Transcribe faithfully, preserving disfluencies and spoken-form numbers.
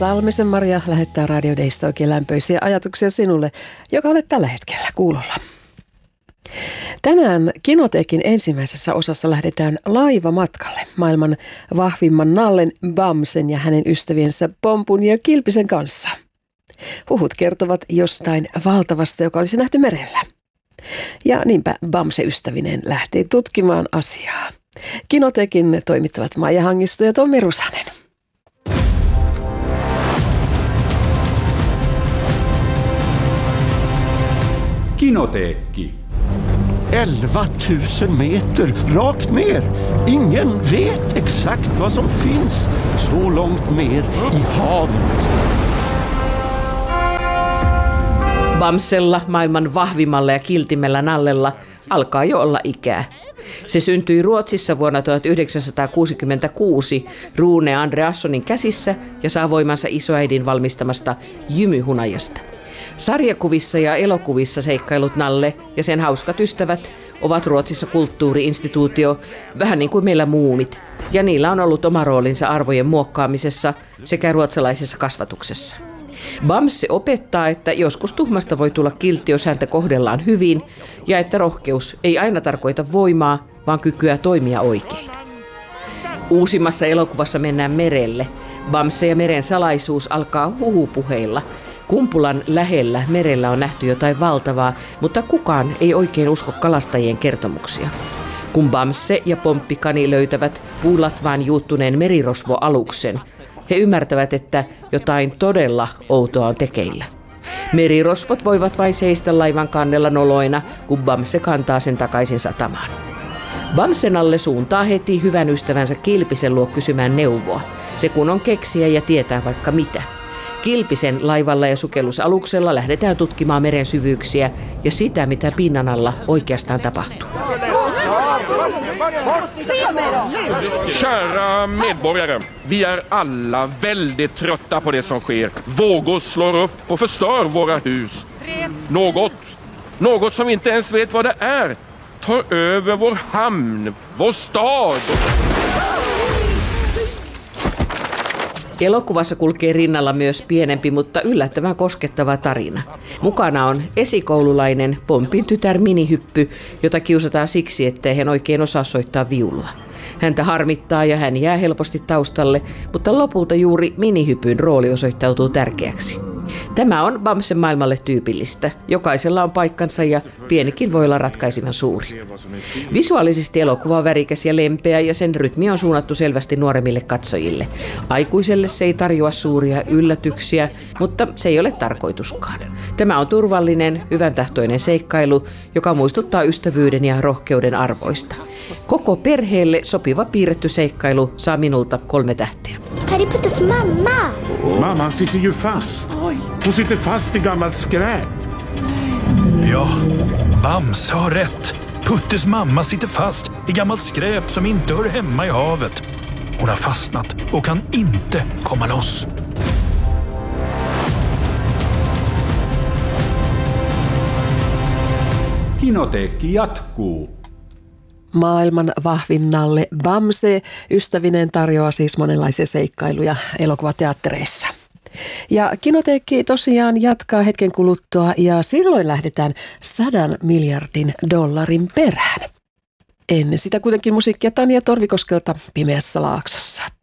Salmisen Maria lähettää Radio Daysta oikein lämpöisiä ajatuksia sinulle, joka olet tällä hetkellä kuulolla. Tänään Kinoteekin ensimmäisessä osassa lähdetään laivamatkalle maailman vahvimman nallen Bamsen ja hänen ystäviensä Pompun ja Kilpisen kanssa. Huhut kertovat jostain valtavasta, joka olisi nähty merellä. Ja niinpä Bamse ystävinen lähtee tutkimaan asiaa. Kinoteekin toimittavat Maija Hangisto ja Tommi Rusanen. Kinoteekki. elva tusen meter rakt ner. Ingen vet exakt vad som finns så långt ner i havet. Bamsella, maailman vahvimmalla ja kiltimellä nallella, alkaa jo olla ikää. Se syntyi Ruotsissa vuonna tuhatyhdeksänsataakuusikymmentäkuusi Rune Andreassonin käsissä ja saa voimansa isoäidin valmistamasta jymyhunajasta. Sarjakuvissa ja elokuvissa seikkailut nalle ja sen hauskat ystävät ovat Ruotsissa kulttuuri-instituutio, vähän niin kuin meillä muumit, ja niillä on ollut oma roolinsa arvojen muokkaamisessa sekä ruotsalaisessa kasvatuksessa. Bamse opettaa, että joskus tuhmasta voi tulla kiltti, jos häntä kohdellaan hyvin, ja että rohkeus ei aina tarkoita voimaa, vaan kykyä toimia oikein. Uusimmassa elokuvassa mennään merelle. Bamse ja meren salaisuus alkaa huhupuheilla. Kumpulan lähellä merellä on nähty jotain valtavaa, mutta kukaan ei oikein usko kalastajien kertomuksia. Kun Bamse ja Pomppikani löytävät puulatvaan juuttuneen merirosvoaluksen, he ymmärtävät, että jotain todella outoa on tekeillä. Merirosvot voivat vain seistä laivan kannella noloina, kun Bamse kantaa sen takaisin satamaan. Bamsen alle suuntaa heti hyvän ystävänsä Kilpisen luo kysymään neuvoa. Se kun on keksiä ja tietää vaikka mitä. Kilpisen laivalla ja sukellusaluksella lähdetään tutkimaan meren syvyyksiä ja sitä, mitä pinnan alla oikeastaan tapahtuu. Kära medborgare, vi är alla väldigt trötta på det som sker. Vågor slår upp och förstör våra hus. Något, något som vi inte ens vet vad det är, tar över vår hamn, vår stad. Elokuvassa kulkee rinnalla myös pienempi, mutta yllättävän koskettava tarina. Mukana on esikoululainen Pompin tytär Minihyppy, jota kiusataan siksi, ettei hän oikein osaa soittaa viulua. Häntä harmittaa ja hän jää helposti taustalle, mutta lopulta juuri Minihypyn rooli osoittautuu tärkeäksi. Tämä on Bamsen maailmalle tyypillistä. Jokaisella on paikkansa ja pienikin voi olla ratkaisevan suuri. Visuaalisesti elokuva on värikäs ja lempeä ja sen rytmi on suunnattu selvästi nuoremmille katsojille. Aikuiselle se ei tarjoa suuria yllätyksiä, mutta se ei ole tarkoituskaan. Tämä on turvallinen, hyvän tahtoinen seikkailu, joka muistuttaa ystävyyden ja rohkeuden arvoista. Koko perheelle sopiva piirretty seikkailu saa minulta kolme tähteä. Harry Potters mamma! Mamma sitter ju fast. Hon sitter fast i gammalt skräp. Ja, Bamse har rätt. Puttes mamma sitter fast i gammalt skräp som inte hör hemma i havet. Hon har fastnat och kan inte komma loss. Kinoteekki jatkuu. Maailman vahvin nalle Bamse ystävineen tarjoaa siis monenlaisia seikkailuja elokuvateattereissa. Ja Kinoteekki tosiaan jatkaa hetken kuluttua ja silloin lähdetään sadan miljardin dollarin perään. Ennen sitä kuitenkin musiikkia Tanja Torvikoskelta Pimeässä laaksossa.